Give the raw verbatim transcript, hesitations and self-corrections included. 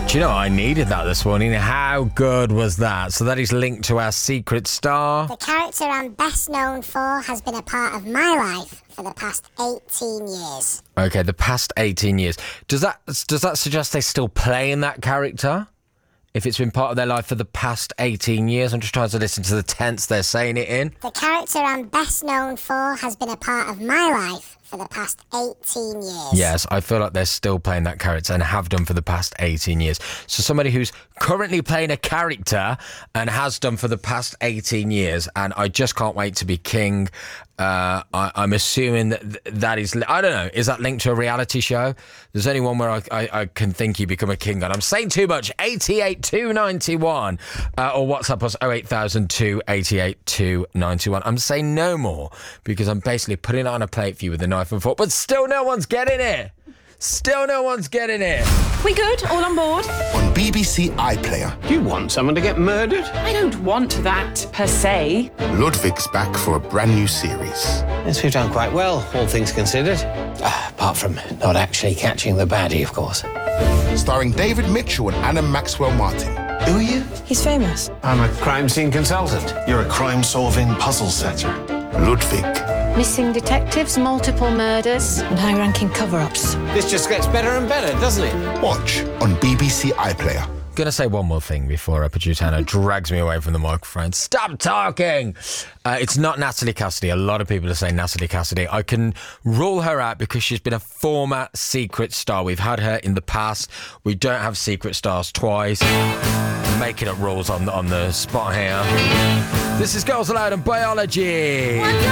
Do you know, I needed that this morning. How good was that? So that is linked to our secret star. The character I'm best known for has been a part of my life for the past eighteen years. Okay, the past eighteen years. Does that does that suggest they're still playing that character? If it's been part of their life for the past eighteen years? I'm just trying to listen to the tense they're saying it in. The character I'm best known for has been a part of my life for the past eighteen years. Yes, I feel like they're still playing that character and have done for the past eighteen years. So somebody who's currently playing a character and has done for the past eighteen years, and I just can't wait to be king. Uh, I, I'm assuming that th- that is, I don't know, is that linked to a reality show? There's only one where I, I, I can think you become a king on. I'm saying too much. eighty-eight two ninety-one uh, or WhatsApp us oh eight thousand two eighty-eight two ninety-one. I'm saying no more because I'm basically putting it on a plate for you with a knife and fork, but still no one's getting it. Still no one's getting it. We good? All on board? On B B C iPlayer, You want someone to get murdered? I don't want that, per se. Ludwig's back for a brand new series. Yes, we've done quite well, all things considered. Ah, apart from not actually catching the baddie, of course. Starring David Mitchell and Anna Maxwell Martin. Who are you? He's famous. I'm a crime scene consultant. You're a crime-solving puzzle setter. Ludwig. Missing detectives, multiple murders, and high-ranking cover-ups. This just gets better and better, doesn't it? Watch on B B C iPlayer. Gonna say one more thing before uh, producer Hannah drags me away from the microphone. Stop talking! Uh, it's not Natalie Cassidy. A lot of people are saying Natalie Cassidy. I can rule her out because she's been a former secret star. We've had her in the past. We don't have secret stars twice. Making up rules on, on the spot here. This is Girls Aloud and Biology.